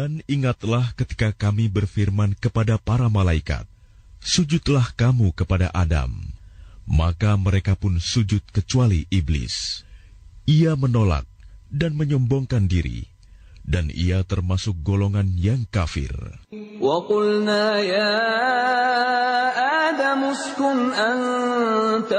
Dan ingatlah ketika kami berfirman kepada para malaikat, sujudlah kamu kepada Adam. Maka mereka pun sujud kecuali iblis. Ia menolak dan menyombongkan diri, dan ia termasuk golongan yang kafir. وَقُلْنَا يَا آدَمُ اسْكُنْ أَنْتَ